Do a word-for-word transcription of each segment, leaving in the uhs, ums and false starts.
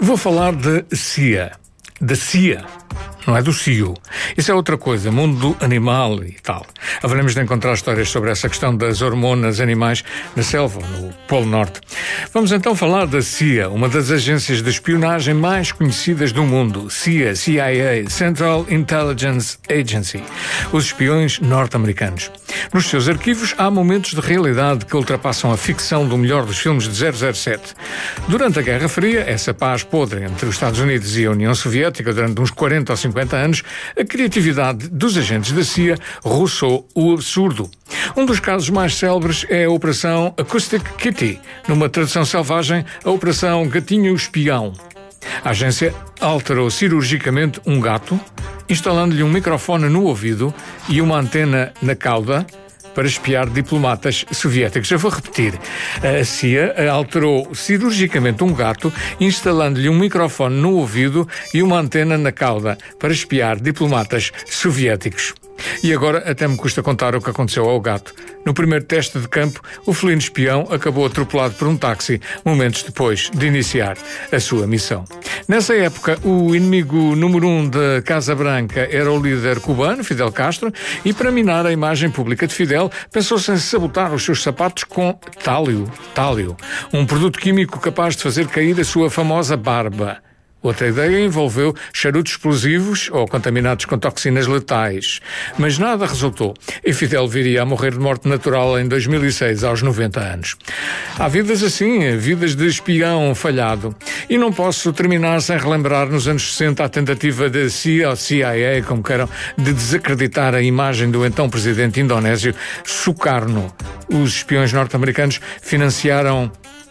Vou falar de C I A, da C I A, não é do C I O. Isso é outra coisa, mundo animal e tal. Haveremos de encontrar histórias sobre essa questão das hormonas animais na selva, no Polo Norte. Vamos então falar da C I A, uma das agências de espionagem mais conhecidas do mundo. C I A, C I A, Central Intelligence Agency. Os espiões norte-americanos. Nos seus arquivos há momentos de realidade que ultrapassam a ficção do melhor dos filmes de zero zero sete. Durante a Guerra Fria, essa paz podre entre os Estados Unidos e a União Soviética durante uns quarenta ou cinquenta anos, a criatividade dos agentes da C I A roçou o absurdo. Um dos casos mais célebres é a Operação Acoustic Kitty, numa tradução selvagem, a Operação Gatinho Espião. A agência alterou cirurgicamente um gato, instalando-lhe um microfone no ouvido e uma antena na cauda para espiar diplomatas soviéticos. Eu vou repetir. A C I A alterou cirurgicamente um gato, instalando-lhe um microfone no ouvido e uma antena na cauda para espiar diplomatas soviéticos. E agora até me custa contar o que aconteceu ao gato. No primeiro teste de campo, o felino espião acabou atropelado por um táxi, momentos depois de iniciar a sua missão. Nessa época, o inimigo número um da Casa Branca era o líder cubano, Fidel Castro, e para minar a imagem pública de Fidel, pensou-se em sabotar os seus sapatos com tálio, tálio, um produto químico capaz de fazer cair a sua famosa barba. Outra ideia envolveu charutos explosivos ou contaminados com toxinas letais. Mas nada resultou e Fidel viria a morrer de morte natural em dois mil e seis, aos noventa anos. Há vidas assim, vidas de espião falhado. E não posso terminar sem relembrar nos anos sessenta a tentativa da C I A ou C I A, como queiram, de desacreditar a imagem do então presidente indonésio Sukarno. Os espiões norte-americanos financiaram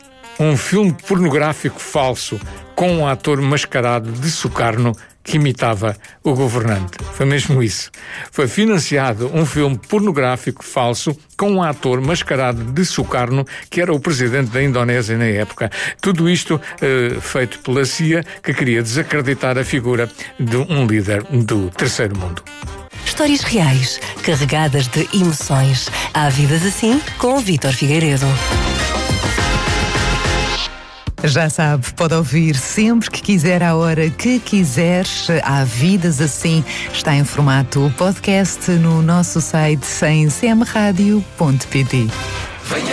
um filme pornográfico falso com um ator mascarado de Sukarno que imitava o governante. Foi mesmo isso. Foi financiado um filme pornográfico falso com um ator mascarado de Sukarno, que era o presidente da Indonésia na época. Tudo isto uh, feito pela C I A, que queria desacreditar a figura de um líder do terceiro mundo. Histórias reais, carregadas de emoções. Há vidas assim com o Vítor Figueiredo. Já sabe, pode ouvir sempre que quiser, à hora que quiser. Há vidas assim. Está em formato podcast no nosso site em c m radio ponto p t.